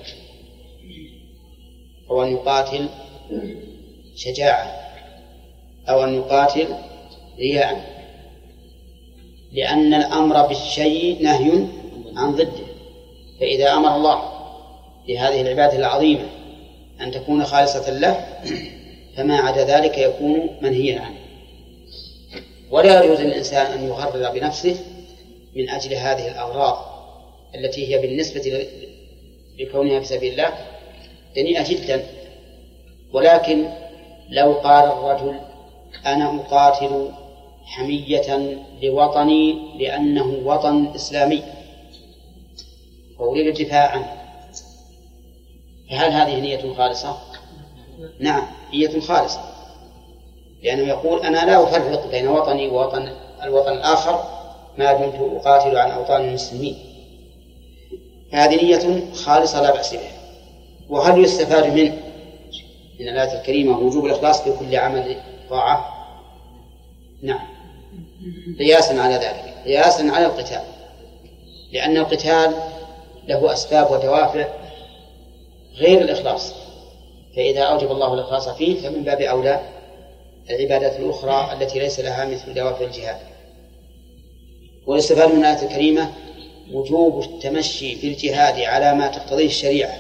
A: أو أن يقاتل شجاعة أو أن يقاتل رياء، لأن الأمر بالشيء نهي عن ضده، فإذا أمر الله بهذه العبادة العظيمة أن تكون خالصة له فما عدا ذلك يكون منهيا عنه. ولا يجوز للإنسان أن يغرر بنفسه من أجل هذه الأغراض التي هي بالنسبة لكونها في سبيل الله دنيئة جدا. ولكن لو قال الرجل أنا أقاتل حمية لوطني لأنه وطن إسلامي وأريد الدفاع عنه، فهل هذه نية خالصة؟ نعم، نية خالصة، لأنه يقول أنا لا أفرق بين وطني ووطن الوطن الآخر ما دمت أقاتل عن أوطان المسلمين، هذه نية خالصة لا بأس بها. وهل يستفاد منه من الآية الكريمة وجوب الإخلاص في كل عمل طاعة؟ نعم، قياسا على ذلك، قياسا على القتال، لأن القتال له أسباب ودوافع غير الإخلاص، فإذا أوجب الله الإخلاص فيه فمن باب أولى العبادات الأخرى التي ليس لها مثل دوافع الجهاد. ويستفاد من الآية الكريمة وجوب التمشي في الجهاد على ما تقتضيه الشريعة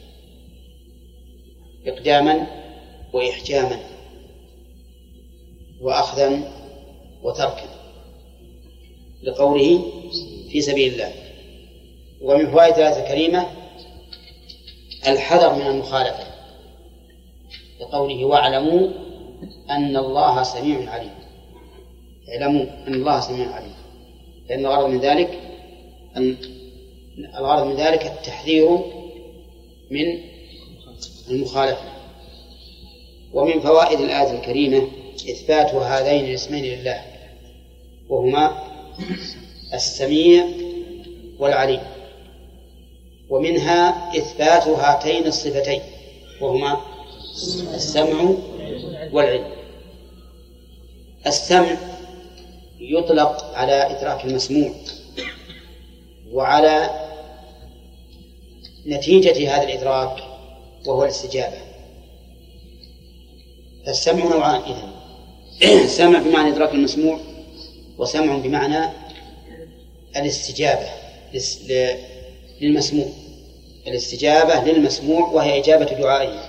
A: إقداما وإحجاما وأخذا وتركا لقوله في سبيل الله. ومن فوائد الآية الكريمة الحذر من المخالفة لقوله واعلموا أن الله سميع عليم، اعلموا أن الله سميع عليم، لأن الغرض من ذلك أن الغرض من ذلك التحذير من المخالفة. ومن فوائد الآية الكريمة إثبات هذين الاسمين لله وهما السميع والعليم، ومنها إثبات هاتين الصفتين وهما السمع والعلم. السمع يطلق على إدراك المسموع وعلى نتيجة هذا الإدراك وهو الاستجابة، فالسمع نوعان إذن، سمع بمعنى إدراك المسموع وسمع بمعنى الاستجابة للمسموع، الاستجابة للمسموع وهي إجابة دعائه.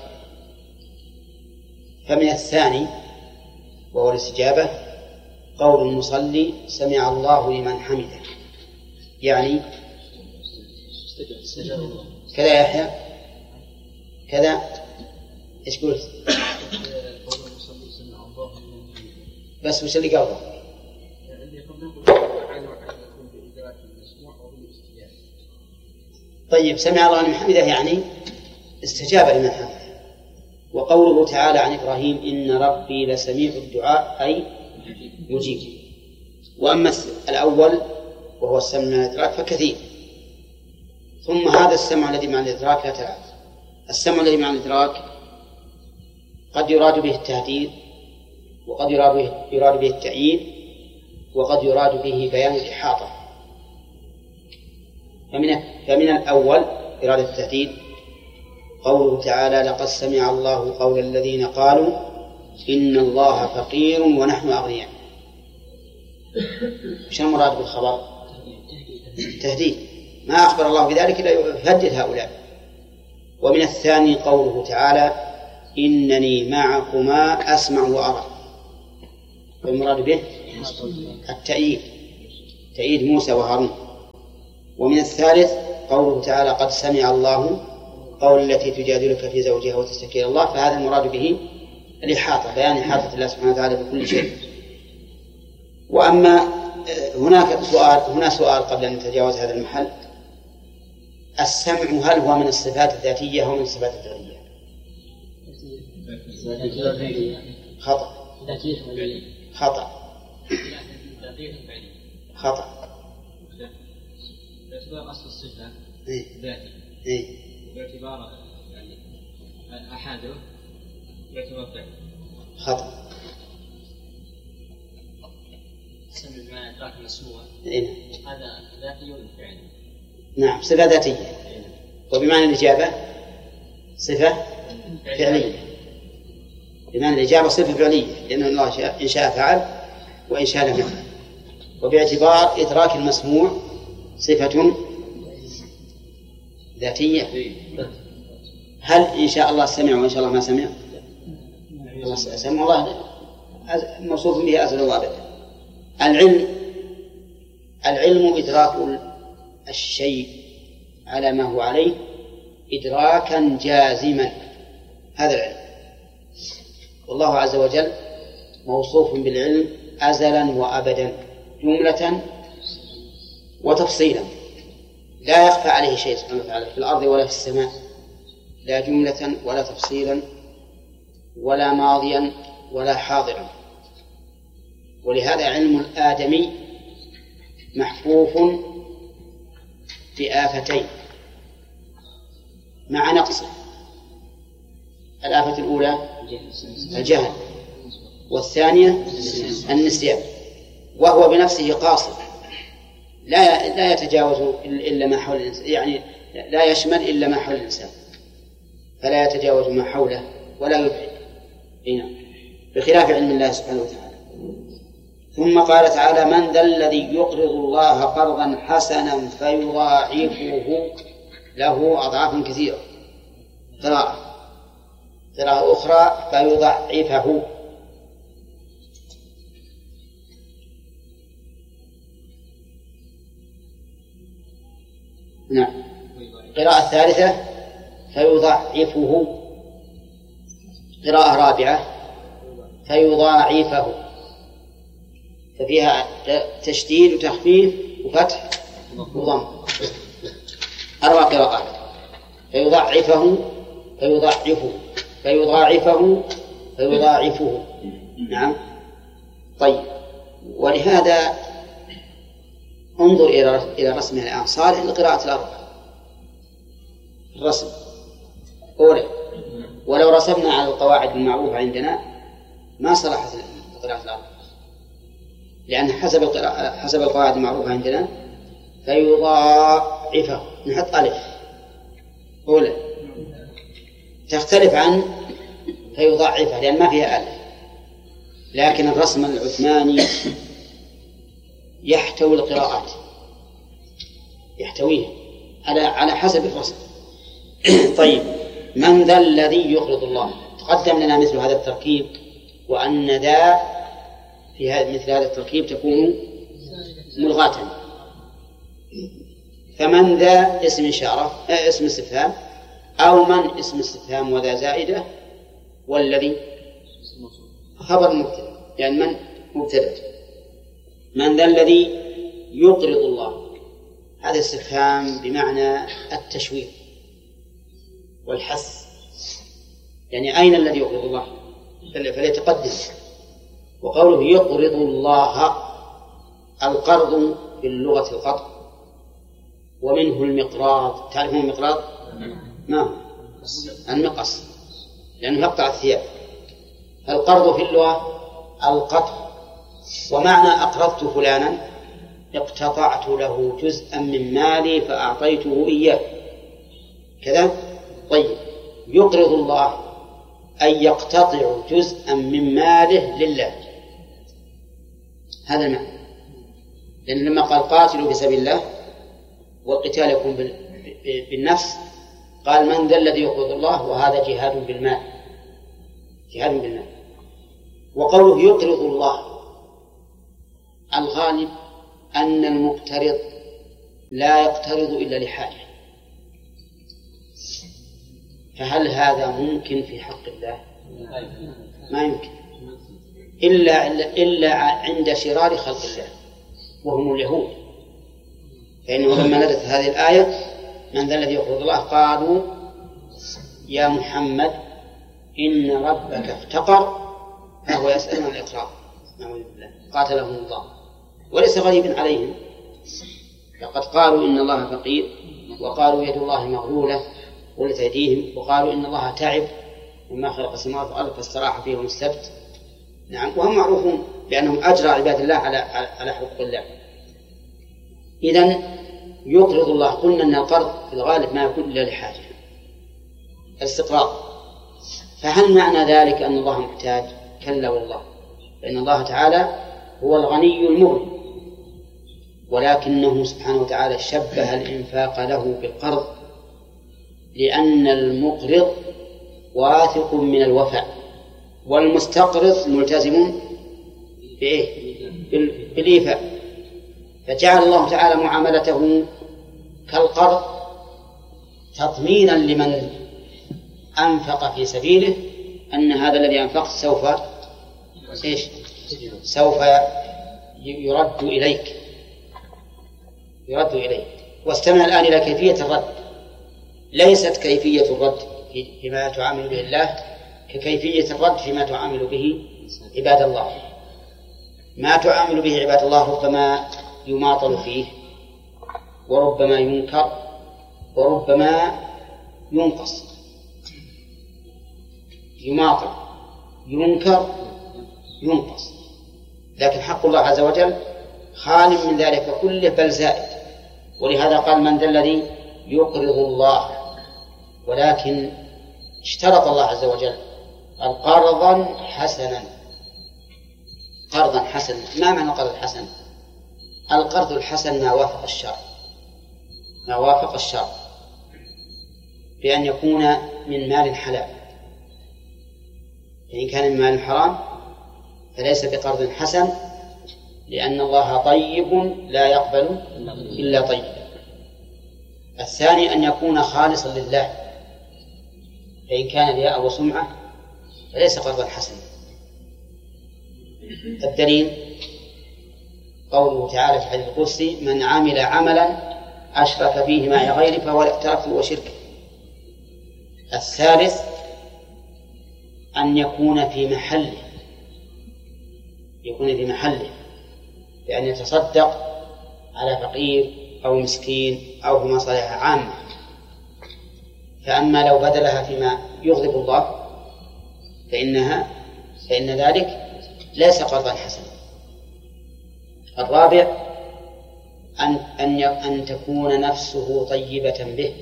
A: فمن الثاني وهو الاستجابة قول المصلي سمع الله لمن حمده، يعني كذا يحيى كذا ايش قلت؟ بس وش اللي قبله؟ طيب، سمع الله لمن حمده يعني استجاب لمن حمده. وقوله تعالى عن إبراهيم إن ربي لسميع الدعاء أي مجيب. وأما الأول وهو السمع من الإدراك فكثير. ثم هذا السمع الذي مع الإدراك لا تلعب. السمع الذي مع الإدراك قد يراد به التهديد، وقد يراد به, يراد به التأييد، وقد يراد به بيان الإحاطة. فمن, فمن الأول إرادة التهديد قوله تعالى لقد سمع الله قول الذين قالوا إن الله فقير ونحن أغنياء. وش المراد بالخبر؟ تهديد، ما أخبر الله بذلك إلا يهدد هؤلاء. ومن الثاني قوله تعالى إنني معكما أسمع وأرى، والمراد به التأييد، تأييد موسى وهارون. ومن الثالث قوله تعالى قد سمع الله قول التي تجادلك في زوجها وتشتكي إلى الله، فهذا المراد به الإحاطة، بيان إحاطة الله سبحانه وتعالى بكل شيء. وأما هناك سؤال هنا سؤال قبل أن نتجاوز هذا المحل: السمع هل هو من الصفات الذاتية أو من الصفات الفعلية؟ خطأ خطأ خطأ.
D: باعتبار أصل الصفة ذاتي باعتبار يعني أحاده باعتبار فعل.
A: خطأ.
D: سمع بمعنى إدراك المسموع
A: هذا
D: ذاتي ولا فعلي؟
A: نعم صفة ذاتية. وبمعنى الإجابة صفة فعلية. بمعنى الإجابة صفة فعلية، لأن الله إن شاء فعل وإن شاء لم يفعل. وباعتبار إدراك المسموع صفة ذاتية. هل إن شاء الله سمع وإن شاء الله ما سمع؟ الله سمع الله موصوف به أزل وابد. العلم العلم إدراك الشيء على ما هو عليه إدراكا جازما، هذا العلم. والله عز وجل موصوف بالعلم أزلا وأبدا، جملة وتفصيلا، لا يخفى عليه شيء سبحانه وتعالى في الأرض ولا في السماء، لا جملة ولا تفصيلا ولا ماضيا ولا حاضرا. ولهذا علم الآدمي محفوف بآفتين مع نقصه. الآفة الأولى الجهل، والثانية النسيان، وهو بنفسه قاصر لا لا يتجاوز إلا ما حول الإنسان، يعني لا يشمل إلا ما حول الإنسان، فلا يتجاوز ما حوله ولا يبعد، بخلاف علم الله سبحانه وتعالى. ثم قال تعالى: من ذا الذي يقرض الله قرضا حسنا فيضاعفه له أضعافا كثيرة. قراءة قراءة أخرى فيضاعفه. نعم. قراءة ثالثة فيضاعفه. قراءة رابعة فيضاعفه، ففيها تشديد وتخفيف وفتح وضم، أربع قراءات: فيضاعفه فيضاعفه فيضاعفه فيضاعفه. نعم. طيب، ولهذا انظر إلى رسمها الآن، صالح لقراءة الأربعة الرسم أولى. ولو رسمنا على القواعد المعروفة عندنا ما صلحت لقراءة الأربعة، لأن حسب القراءة حسب القواعد المعروفة عندنا فيضاعفه نحط ألف أولى، تختلف عن فيضاعفه لأن ما فيها ألف. لكن الرسم العثماني يحتوي القراءات، يحتويها على على حسب الرسم. طيب، من ذا الذي يقرض الله؟ تقدم لنا مثل هذا التركيب، وأن ذا في هذا مثل هذا التركيب تكون ملغاة. فمن ذا اسم إشارة اسم استفهام، أو من اسم استفهام وذا زائدة، والذي خبر مبتدأ، يعني من مبتدأ. من ذا الذي يقرض الله، هذا استفهام بمعنى التشويق والحث، يعني أين الذي يقرض الله فليتقدم. وقوله يقرض الله، القرض في اللغة القطع، ومنه المقراض. تعرفون المقراض؟ ما هو المقص، لأنه يقطع الثياب. القرض في اللغة القطع، ومعنى أقرضت فلانا اقتطعت له جزءا من مالي فأعطيته إياه كذا. طيب، يقرض الله أي يقتطع جزءا من ماله لله، هذا المعنى. لأن لما قال قاتلوا في سبيل الله والقتال يكون بالنفس، قال من ذا الذي يقرض الله، وهذا جهاد بالمال، جهاد بالمال. وقوله يقرض الله
E: الغالب أن المقترض لا يقترض إلا لحاجة، فهل هذا ممكن في حق الله؟ ما يمكن، إلا, إلا عند شرار خلق الله وهم اليهود، فإنه لما نزلت هذه الآية من ذا الذي يقرض الله قالوا يا محمد إن ربك افتقر فهو يسأل عن الإقراض قاتلهم الله، وليس غريبا عليهم، لقد قالوا إن الله فقير، وقالوا يد الله مغلولة غلت أيديهم، وقالوا إن الله تعب مما خلق السماوات والأرض فاستراح فيهم السبت. نعم، وهم معروفون بأنهم أجرى عباد الله على على حقوق الله. إذن يقرض الله، قلنا أن القرض في الغالب ما يكون إلا لحاجة الاستقراض، فهل معنى ذلك أن الله محتاج؟ كلا والله، فإن الله تعالى هو الغني المغني، ولكنه سبحانه وتعالى شبه الإنفاق له بالقرض لأن المقرض واثق من الوفاء والمستقرض ملتزم بإيه؟ بالإيفاء، فجعل الله تعالى معاملته كالقرض تضمينا لمن أنفق في سبيله أن هذا الذي أنفقت سوف إيش؟ سوف يرد إليك يرد إليك. واستمع الآن إلى كيفية الرد، ليست كيفية الرد فيما تعامل به الله ككيفية الرد فيما تعامل به عباد الله. ما تعامل به عباد الله ربما يماطل فيه، وربما ينكر، وربما ينقص. يماطل، ينكر، ينقص، لكن حق الله عز وجل خال من ذلك كله بل زائد. ولهذا قال من ذا الذي يقرض الله، ولكن اشترط الله عز وجل قرضا حسنا. قرضا حسنا، ما معنى القرض الحسن؟ القرض الحسن ما وافق الشرع، ما وافق الشرع بأن يكون من مال حلال، فإن كان من مال حرام فليس بقرض حسن، لأن الله طيب لا يقبل إلا طيبا. الثاني أن يكون خالصا لله، فإن كان رياء وسمعة فليس قرضا حسنا. الدليل قوله تعالى في الحديث القدسي من عمل عملا أشرك فيه معي غيري فهو تركه وشركه. الثالث أن يكون في محله، يكون في محله بأن يتصدق على فقير أو مسكين أو في مصالح عامة. فأما لو بذلها فيما يغضب الله فإنها فإن ذلك ليس قرضا حسنا. الرابع أن أن أن تكون نفسه طيبة به،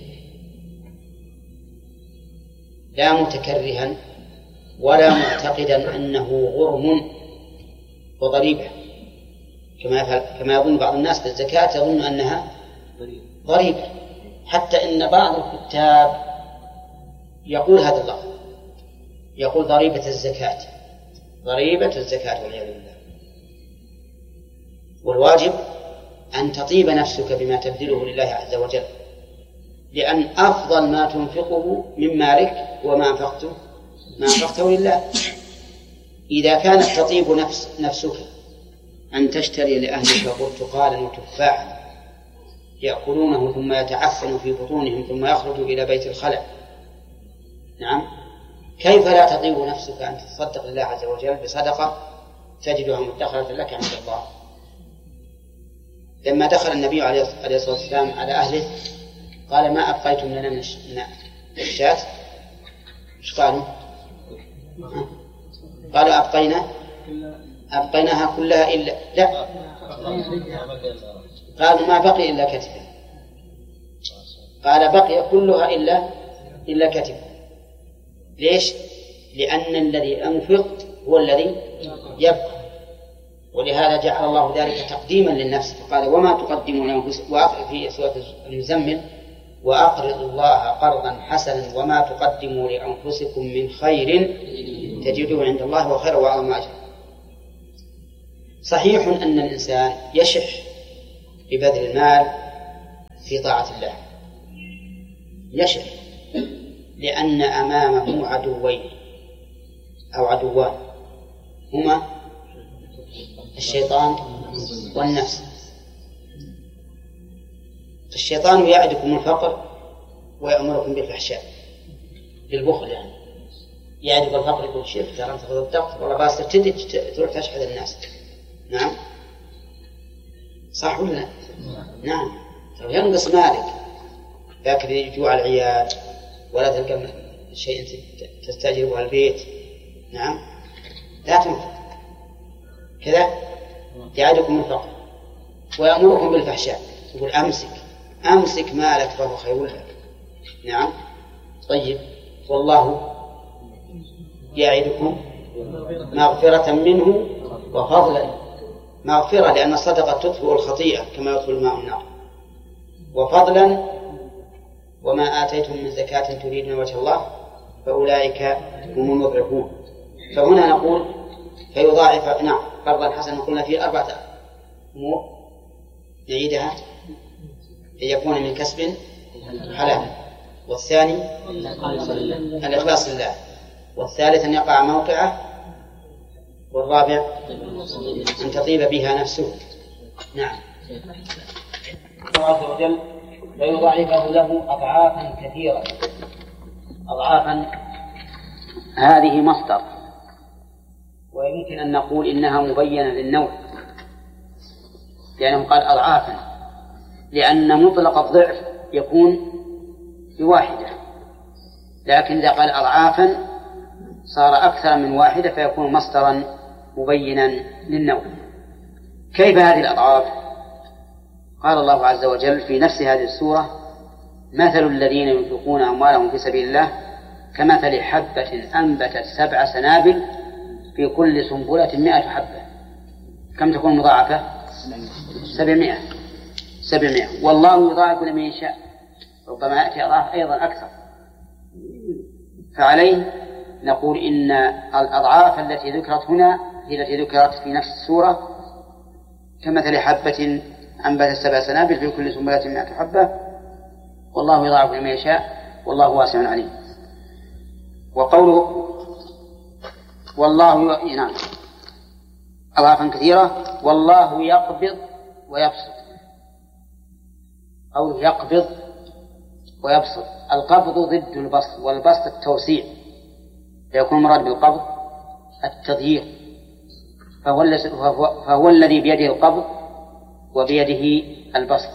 E: لا متكرها ولا معتقدا أنه غرم وضريبة، كما كما يظن بعض الناس بالزكاة يظن أنها ضريبة، حتى إن بعض الكتاب يقول هذا اللفظ، يقول ضريبة الزكاة، ضريبة الزكاة والعياذ بالله. والواجب أن تطيب نفسك بما تبذله لله عز وجل، لأن أفضل ما تنفقه من مالك وما أنفقته ما أنفقته لله. إذا كانت تطيب نفس نفسك أن تشتري لأهلك برتقالا وتفاحا يأكلونه ثم يتعفن في بطونهم ثم يخرج إلى بيت الخلع، نعم، كيف لا تطيب نفسك أن تتصدق لله عز وجل بصدقة تجدها مدخرة لك عند الله؟ لما دخل النبي عليه الصلاة والسلام على أهله قال ما أبقيتم لنا من الشاة؟ إيش قالوا؟ قالوا أبقينا أبقيناها كلها إلا لا، قالوا ما بقي إلا كتفا، قال بقي كلها إلا إلا كتفا. ليش؟ لأن الذي أنفق هو الذي يبقى، ولهذا جعل الله ذلك تقديما للنفس، فقال وما تقدموا لأنفسكم، وآخر في سورة المزمل وأقرضوا الله قرضا حسنا وما تقدموا لأنفسكم من خير تجدوه عند الله وخير وأعظم أجرا. صحيح أن الإنسان يشح ببذل المال في طاعة الله، يشح لأن أمامه عدوين أو عدوان هما الشيطان والنفس. الشيطان يعدكم الفقر ويأمركم بالفحشاء، بالبخل، يعني يعدك الفقر يقول شيخ ترى أنت تصدقت والله باس تبتدي تروح تشحذ الناس. نعم صح ولا لا؟ نعم ترى ينقص مالك، لكن يجوع العيال ولا تلقى شيء تستأجره على البيت. نعم لا تنفق كذا، يعدكم الفقر ويأمركم بالفحشاء، يقول أمسك أمسك مالك فهو خير لك. نعم طيب، والله يعدكم مغفرة منه وفضلا، مغفرة لأن الصدقة تطفئ الخطيئة كما يطفئ الماء النار، وفضلا وما آتيتم من زكاة تريدون وجه الله فأولئك هم المضعفون. فهنا نقول فيضاعف نعم قرضا حسنا، قلنا فيه أربعة أمور نعيدها: أن يكون من كسب حلال، والثاني الإخلاص لله، والثالث أن يقع موقعه، والرابع أن تطيب بها نفسه. نعم الله عز وجل ويضاعفه له أضعافا كثيرة. أضعافا هذه مصدر، ويمكن أن نقول إنها مبينة للنوع، لأنه قال أضعافا، لأن مطلق الضعف يكون بواحدة، لكن إذا قال أضعافا صار أكثر من واحدة فيكون مصدرا مبينا للنوع. كيف هذه الأضعاف؟ قال الله عز وجل في نفس هذه السورة: مثل الذين ينفقون أموالهم في سبيل الله كمثل حبة أنبتت سبع سنابل في كل سنبلة مئة حبة. كم تكون مضاعفة؟ سبعمائة. سبعمائة. والله يضاعف لمن يشاء، ربما يأتي أضعاف أيضا أكثر. فعليه نقول إن الأضعاف التي ذكرت هنا هي التي ذكرت في نفس السورة: كمثل حبة أنبتت سبع سنابل في كل سنبلة مئة حبة، والله يضاعف لمن يشاء والله واسع عليم. وقوله والله ي... نعم أضعافا كثيرة. والله يقبض ويبسط. قوله يقبض ويبسط، القبض ضد البسط، والبسط التوسيع، فيكون المراد بالقبض التضييق، فهو, فهو الذي بيده القبض وبيده البسط.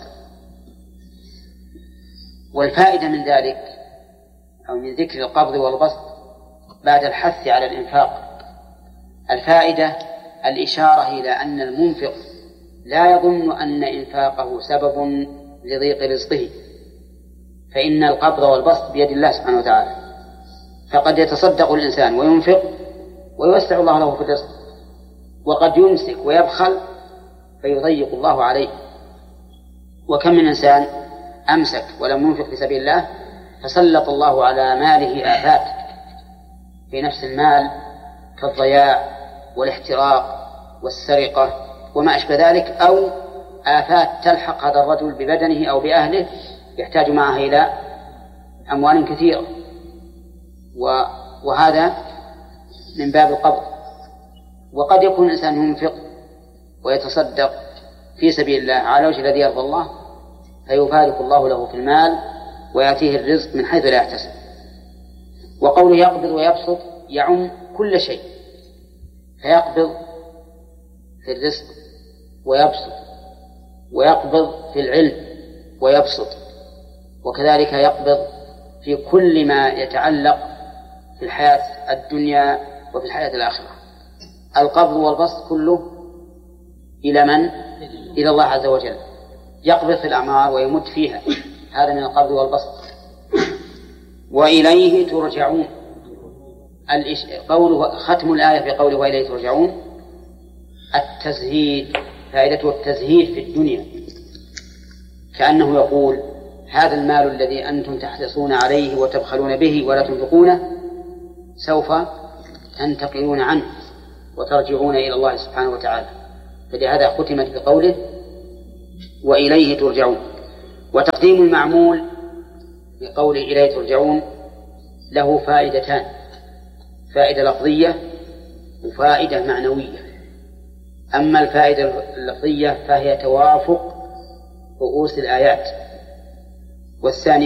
E: والفائدة من ذلك أو من ذكر القبض والبسط بعد الحث على الإنفاق، الفائدة الإشارة إلى أن المنفق لا يظن أن إنفاقه سبب لضيق رزقه، فإن القبض والبسط بيد الله سبحانه وتعالى، فقد يتصدق الإنسان وينفق ويوسع الله له في الرزق، وقد يمسك ويبخل فيضيق الله عليه. وكم من إنسان أمسك ولم ينفق في سبيل الله فسلط الله على ماله آفات في نفس المال كالضياع والاحتراق والسرقة وما أشبه ذلك، أو آفات تلحق هذا الرجل ببدنه أو بأهله يحتاج معها إلى أموال كثيرة، وهذا من باب القبض. وقد يكون الإنسان ينفق ويتصدق في سبيل الله على وجه الذي يرضى الله فيبارك الله له في المال ويأتيه الرزق من حيث لا يحتسب. وقوله يقبض ويبسط يعم كل شيء، فيقبض في الرزق ويبسط، ويقبض في العلم ويبسط، وكذلك يقبض في كل ما يتعلق في الحياة الدنيا وفي الحياة الآخرة. القبض والبسط كله إلى من؟ إلى الله عز وجل. يقبض في الأعمار ويمد فيها، هذا من القبض والبسط. وإليه ترجعون. قوله ختم الآية في قوله وإليه ترجعون التزهيد، فائدته التزهيد في الدنيا، كأنه يقول هذا المال الذي أنتم تحرصون عليه وتبخلون به ولا تنفقونه سوف تنتقلون عنه وترجعون إلى الله سبحانه وتعالى،
A: فلهذا ختمت بقوله وإليه ترجعون. وتقديم المعمول بقوله إليه ترجعون له فائدتان: فائدة لفظية وفائدة معنوية. أما الفائدة اللفظية فهي توافق رؤوس الآيات، والثانية